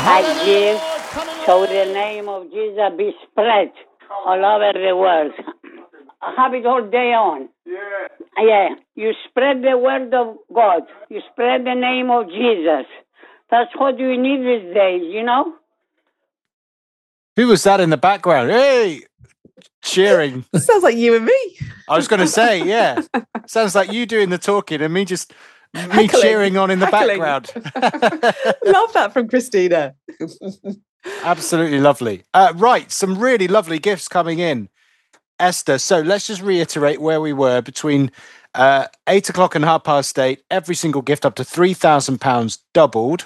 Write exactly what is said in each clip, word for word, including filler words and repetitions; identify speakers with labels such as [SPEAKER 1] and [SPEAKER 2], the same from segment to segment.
[SPEAKER 1] I give so the name of Jesus be spread all over the world. I have it all day on. Yeah. Yeah. You spread the word of God. You spread the name of Jesus. That's what you need these days, you know?
[SPEAKER 2] Who was that in the background? Hey! Cheering.
[SPEAKER 3] Sounds like you and me.
[SPEAKER 2] I was going to say, yeah. Sounds like you doing the talking and me just me
[SPEAKER 3] Heckling.
[SPEAKER 2] cheering on in the
[SPEAKER 3] Heckling.
[SPEAKER 2] background.
[SPEAKER 3] Love that from Christina.
[SPEAKER 2] Absolutely lovely. Uh, right, some really lovely gifts coming in, Esther. So let's just reiterate where we were between uh, eight o'clock and half past eight. Every single gift up to three thousand pounds doubled,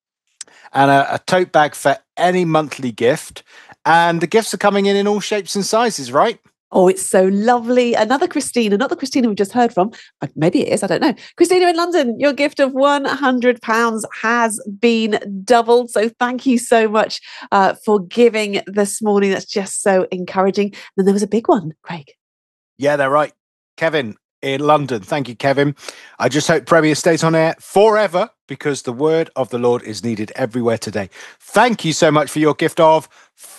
[SPEAKER 2] and a, a tote bag for any monthly gift. And the gifts are coming in in all shapes and sizes, right?
[SPEAKER 3] Oh, it's so lovely. Another Christina, not the Christina we just heard from. Maybe it is, I don't know. Christina in London, your gift of one hundred pounds has been doubled. So thank you so much uh, for giving this morning. That's just so encouraging. Then there was a big one, Craig.
[SPEAKER 2] Yeah, they're right. Kevin in London. Thank you, Kevin. I just hope Premier stays on air forever because the word of the Lord is needed everywhere today. Thank you so much for your gift of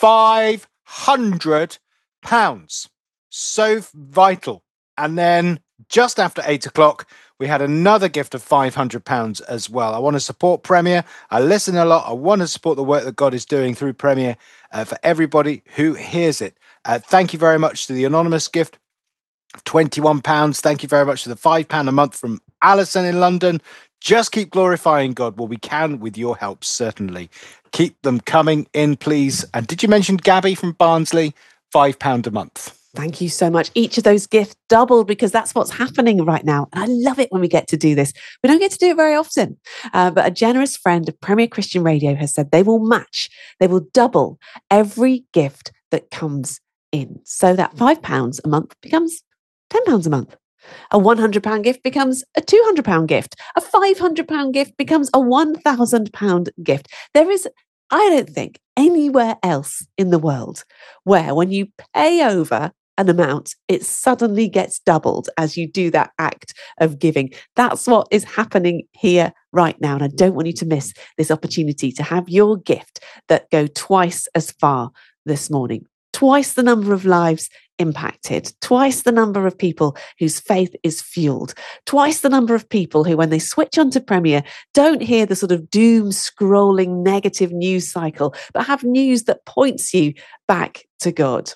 [SPEAKER 2] five hundred pounds. So vital. And then just after eight o'clock, we had another gift of five hundred pounds as well. I want to support Premier. I listen a lot. I want to support the work that God is doing through Premier uh, for everybody who hears it. Uh, thank you very much to the anonymous gift of twenty-one pounds. Thank you very much to the five pounds a month from Alison in London. Just keep glorifying God. Well, we can with your help, certainly. Keep them coming in, please. And did you mention Gabby from Barnsley? five pounds a month.
[SPEAKER 3] Thank you so much. Each of those gifts doubled because that's what's happening right now. And I love it when we get to do this. We don't get to do it very often. Uh, but a generous friend of Premier Christian Radio has said they will match, they will double every gift that comes in. So that five pounds a month becomes ten pounds a month. A one hundred pounds gift becomes a two hundred pounds gift. A five hundred pounds gift becomes a one thousand pounds gift. There is, I don't think, anywhere else in the world where when you pay over an amount, it suddenly gets doubled as you do that act of giving. That's what is happening here right now. And I don't want you to miss this opportunity to have your gift that go twice as far this morning. Twice the number of lives impacted, twice the number of people whose faith is fueled, twice the number of people who, when they switch onto Premier, don't hear the sort of doom scrolling negative news cycle, but have news that points you back to God.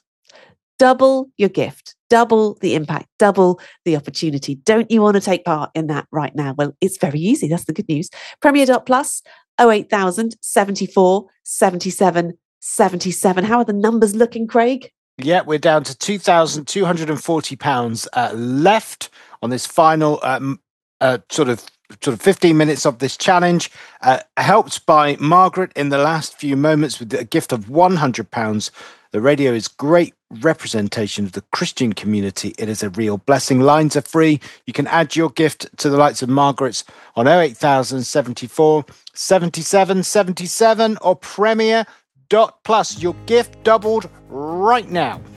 [SPEAKER 3] Double your gift, double the impact, double the opportunity. Don't you want to take part in that right now? Well, it's very easy. That's the good news. Premier dot plus oh eight thousand seventy-four seventy-seven seventy-seven. How are the numbers looking, Craig?
[SPEAKER 2] Yeah, we're down to two thousand two hundred forty pounds uh, left on this final um, uh, sort of sort of fifteen minutes of this challenge, uh, helped by Margaret in the last few moments with a gift of one hundred pounds. The radio is great representation of the Christian community. It is a real blessing. Lines are free. You can add your gift to the likes of Margaret's on oh eight thousand seventy-four seventy-seven seventy-seven or Premier dot plus. Your gift doubled right now.